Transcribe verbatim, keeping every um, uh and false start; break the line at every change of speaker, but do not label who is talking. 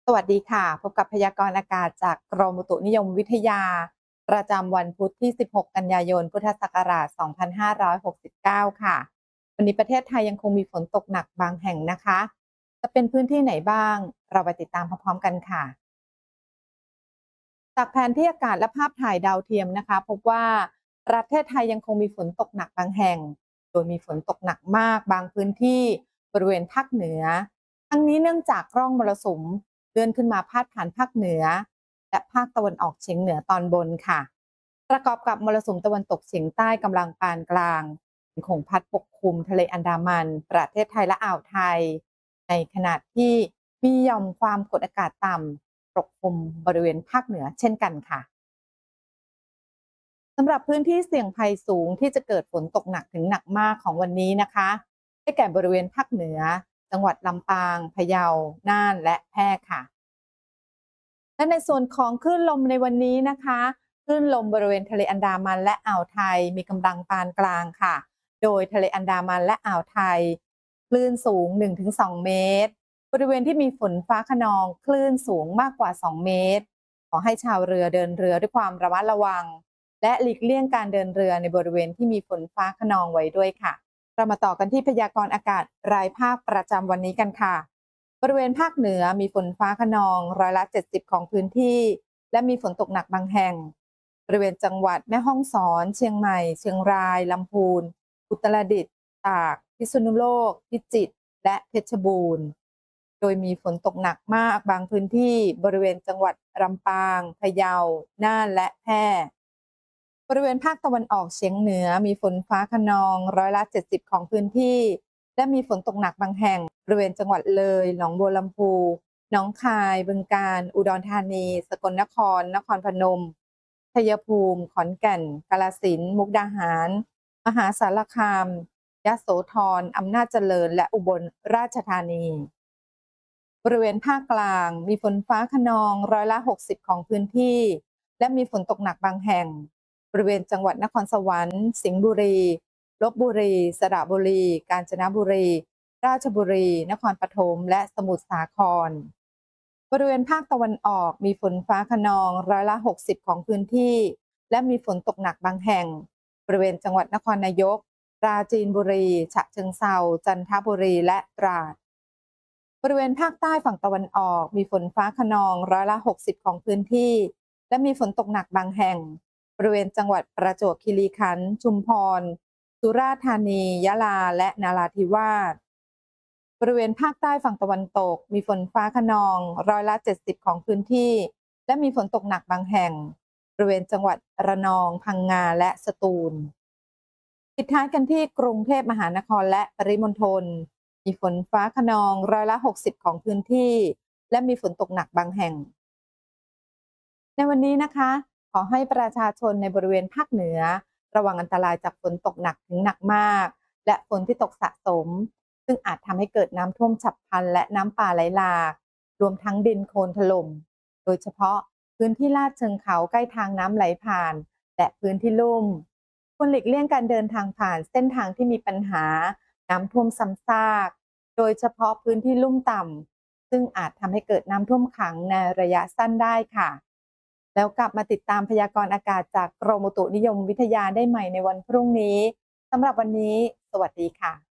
สวัสดีค่ะพบกับพยากรณ์อากาศจากกรมอุตุนิยมวิทยาประจำวันพุธที่ สิบหก กันยายน พุทธศักราช สองพันห้าร้อยหกสิบเก้า ค่ะวันนี้ประเทศไทยยังคงมีฝนตกหนักบางแห่งนะคะจะเป็นพื้นที่ไหนบ้าง เราไปติดตามพร้อมๆกันค่ะ จากแผนที่อากาศและภาพถ่ายดาวเทียมนะคะพบว่าประเทศไทยยังคงมีฝนตกหนักบางแห่งโดยมีฝนตกหนักมากบางพื้นที่บริเวณภาคเหนือทั้งนี้เนื่องจากร่องมรสุมเลื่อนขึ้นมาพาดผ่านภาคเหนือและภาคตะวันออกเฉียงเหนือตอนบนค่ะประกอบกับมรสุมตะวันตกเฉียงใต้กำลังปานกลางยังคงพัดปกคลุมทะเลอันดามันประเทศไทยและอ่าวไทยในขณะที่มีหย่อมความกดอากาศต่ำ ปกคลุมบริเวณภาคเหนือเช่นกันค่ะสำหรับพื้นที่เสี่ยงภัยสูงที่จะเกิดฝนตกหนักถึงหนักมากของวันนี้นะคะได้แก่บริเวณภาคเหนือจังหวัดลำปางพะเยาน่านและแพร่ค่ะและในส่วนของคลื่นลมในวันนี้นะคะคลื่นลมบริเวณทะเลอันดามันและอ่าวไทยมีกำลังปานกลางค่ะโดยทะเลอันดามันและอ่าวไทยคลื่นสูง หนึ่งถึงสอง เมตรบริเวณที่มีฝนฟ้าคะนองคลื่นสูงมากกว่าสองเมตรขอให้ชาวเรือเดินเรือด้วยความระมัดระวังและหลีกเลี่ยงการเดินเรือในบริเวณที่มีฝนฟ้าคะนองไว้ด้วยค่ะเรามาต่อกันที่พยากรณ์อากาศรายภาคประจำวันนี้กันค่ะบริเวณภาคเหนือมีฝนฟ้าคะนองร้อยละเจ็ดสิบของพื้นที่และมีฝนตกหนักบางแห่งบริเวณจังหวัดแม่ฮ่องสอนเชียงใหม่เชียงรายลำพูนอุตรดิตถ์ตากพิษณุโลกพิจิตรและเพชรบูรณ์โดยมีฝนตกหนักมากบางพื้นที่บริเวณจังหวัดลำปางพะเยาน่านและแพร่บริเวณภาคตะวันออกเฉียงเหนือมีฝนฟ้าคะนองร้อยละเจ็ดสิบของพื้นที่และมีฝนตกหนักบางแห่งบริเวณจังหวัดเลยหนองบัวลำพูหนองคายบึงกาฬอุดรธานีสกลนครนครพนมชัยภูมิขอนแก่นกาฬสินธุ์มุกดาหารมหาสารคามยโสธรอำนาจเจริญและอุบลราชธานีบริเวณภาคกลางมีฝนฟ้าคะนองร้อยละหกสิบของพื้นที่และมีฝนตกหนักบางแห่งบริเวณจังหวัดนครสวรรค์สิงห์บุรีลบบุรีสระบุรีกาญจนบุรีราชบุรีนครปฐมและสมุทรสาครบริเวณภาคตะวันออกมีฝนฟ้าคะนองร้อยละหกสิบของพื้นที่และมีฝนตกหนักบางแห่งบริเวณจังหวัดนครนายกปราจีนบุรีฉะเชิงเทราจันทบุรีและตราดบริเวณภาคใต้ฝั่งตะวันออกมีฝนฟ้าคะนองร้อยละหกสิบของพื้นที่และมีฝนตกหนักบางแห่งบริเวณจังหวัดประจวบคีรีขันธ์ชุมพรสุราษฎร์ธานียะลาและนราธิวาสบริเวณภาคใต้ฝั่งตะวันตกมีฝนฟ้าคะนองร้อยละเจ็ดสิบของพื้นที่และมีฝนตกหนักบางแห่งบริเวณจังหวัดระนองพังงาและสตูลปิดท้ายกันที่กรุงเทพมหานครและปริมณฑลมีฝนฟ้าคะนองร้อยละหกสิบของพื้นที่และมีฝนตกหนักบางแห่งในวันนี้นะคะขอให้ประชาชนในบริเวณภาคเหนือระวังอันตรายจากฝนตกหนักถึงหนักมากและฝนที่ตกสะสมซึ่งอาจทำให้เกิดน้ำท่วมฉับพลันและน้ำป่าไหลหลากรวมทั้งดินโคลนถล่มโดยเฉพาะพื้นที่ลาดเชิงเขาใกล้ทางน้ำไหลผ่านและพื้นที่ลุ่มควรหลีกเลี่ยงการเดินทางผ่านเส้นทางที่มีปัญหาน้ำท่วมซ้ำซากโดยเฉพาะพื้นที่ลุ่มต่ำซึ่งอาจทำให้เกิดน้ำท่วมขังในระยะสั้นได้ค่ะแล้วกลับมาติดตามพยากรณ์อากาศจากกรมอุตุนิยมวิทยาได้ใหม่ในวันพรุ่งนี้สำหรับวันนี้สวัสดีค่ะ